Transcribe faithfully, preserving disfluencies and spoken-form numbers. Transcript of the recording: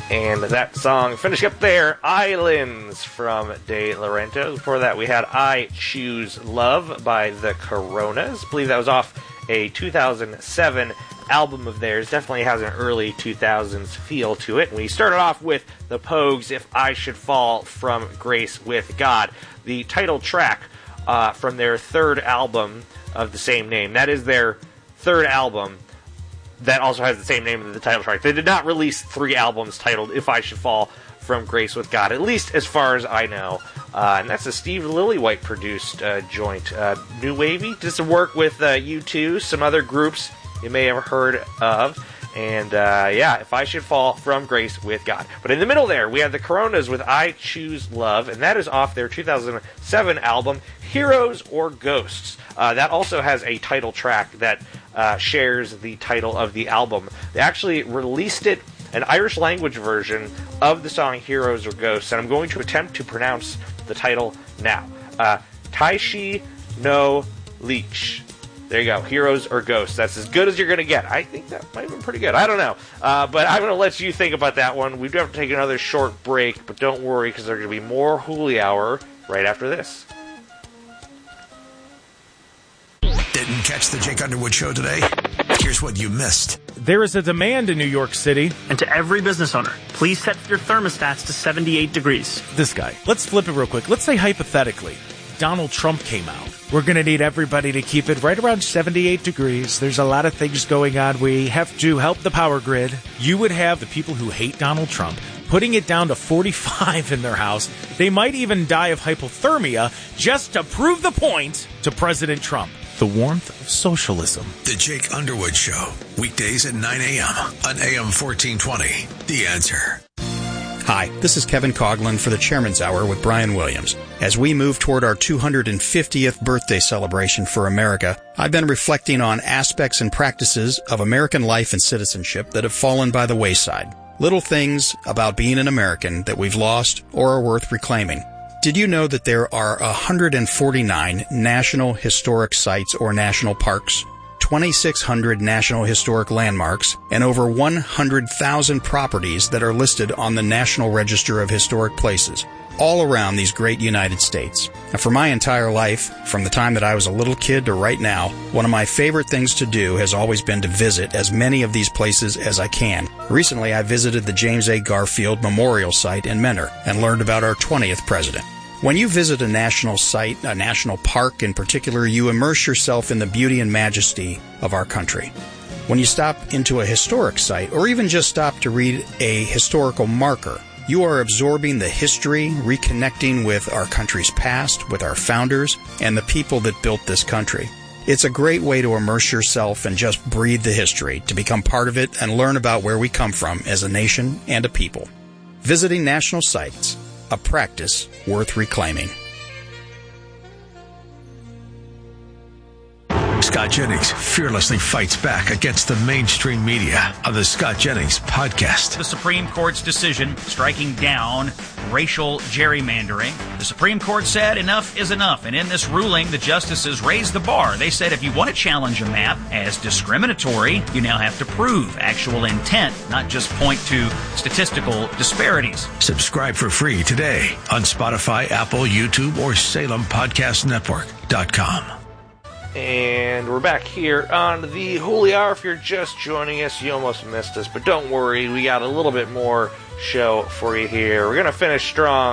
And that song, finishing up there, Islands from De Laurentiis. Before that, we had I Choose Love by the Coronas. I believe that was off a two thousand seven album of theirs. Definitely has an early two thousands feel to it. We started off with the Pogues, If I Should Fall from Grace with God, the title track uh, from their third album of the same name. That is their third album that also has the same name as the title track. They did not release three albums titled If I Should Fall from Grace with God, at least as far as I know. Uh, and that's a Steve Lillywhite produced uh, joint. Uh, New Wavy did some work with uh, U two, some other groups you may have heard of. And uh, yeah, If I Should Fall from Grace with God. But in the middle there, we have the Coronas with I Choose Love, and that is off their two thousand seven album, Heroes or Ghosts. Uh, that also has a title track that uh, shares the title of the album. They actually released it, an Irish language version of the song Heroes or Ghosts, and I'm going to attempt to pronounce the title now. Uh, Taishi no Leech. There you go, Heroes or Ghosts. That's as good as you're going to get. I think that might have been pretty good. I don't know. Uh, but I'm going to let you think about that one. We do have to take another short break, but don't worry, because there's going to be more Hooli Hour right after this. Didn't catch the Jake Underwood Show today? Here's what you missed. There is a demand in New York City. And to every business owner, please set your thermostats to seventy-eight degrees. This guy. Let's flip it real quick. Let's say hypothetically, Donald Trump came out. We're going to need everybody to keep it right around seventy-eight degrees. There's a lot of things going on. We have to help the power grid. You would have the people who hate Donald Trump putting it down to forty-five in their house. They might even die of hypothermia just to prove the point to President Trump. The warmth of socialism. The Jake Underwood Show. Weekdays at nine a.m. on A M fourteen twenty. The Answer. Hi, this is Kevin Coughlin for the Chairman's Hour with Brian Williams. As we move toward our two hundred fiftieth birthday celebration for America, I've been reflecting on aspects and practices of American life and citizenship that have fallen by the wayside. Little things about being an American that we've lost or are worth reclaiming. Did you know that there are one hundred forty-nine National Historic Sites or National Parks, twenty-six hundred National Historic Landmarks, and over one hundred thousand properties that are listed on the National Register of Historic Places, all around these great United States? And for my entire life, from the time that I was a little kid to right now, one of my favorite things to do has always been to visit as many of these places as I can. Recently, I visited the James A. Garfield Memorial Site in Mentor and learned about our twentieth president. When you visit a national site, a national park in particular, you immerse yourself in the beauty and majesty of our country. When you stop into a historic site, or even just stop to read a historical marker, you are absorbing the history, reconnecting with our country's past, with our founders, and the people that built this country. It's a great way to immerse yourself and just breathe the history, to become part of it and learn about where we come from as a nation and a people. Visiting national sites, a practice worth reclaiming. Scott Jennings fearlessly fights back against the mainstream media on the Scott Jennings Podcast. The Supreme Court's decision striking down racial gerrymandering. The Supreme Court said enough is enough, and in this ruling, the justices raised the bar. They said if you want to challenge a map as discriminatory, you now have to prove actual intent, not just point to statistical disparities. Subscribe for free today on Spotify, Apple, YouTube, or Salem Podcast Network dot com. And we're back here on the Hooli Hour. If you're just joining us, you almost missed us, but don't worry, we got a little bit more show for you here. We're going to finish strong